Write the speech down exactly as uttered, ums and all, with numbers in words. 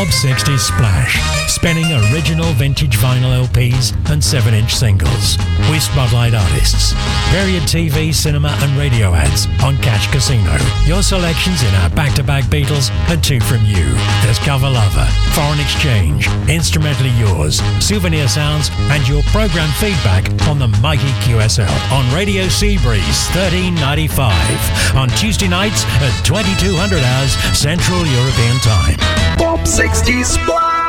Bob sixties Splash, spinning original vintage vinyl L Ps and seven inch singles. We spotlight artists, period T V, cinema and radio ads on Cash Casino. Your selections in our back-to-back Beatles and two from you. Discover Lover, Foreign Exchange, Instrumentally Yours, Souvenir Sounds and your program feedback on the mighty Q S L on Radio Seabreeze thirteen ninety-five on Tuesday nights at twenty-two hundred hours Central European Time. Bob sixties Splash!